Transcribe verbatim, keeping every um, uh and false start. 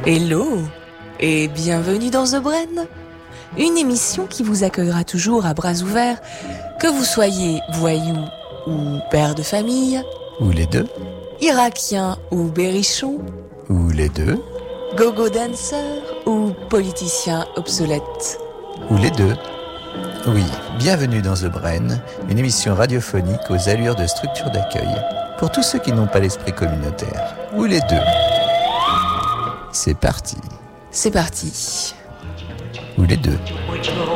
Hello et bienvenue dans The Brain, une émission qui vous accueillera toujours à bras ouverts, que vous soyez voyou ou père de famille, ou les deux, irakien ou berrichon, ou les deux, gogo dancer ou politicien obsolète, ou les deux. Oui, bienvenue dans The Brain, une émission radiophonique aux allures de structure d'accueil pour tous ceux qui n'ont pas l'esprit communautaire, ou les deux. C'est parti. C'est parti. Ou les deux.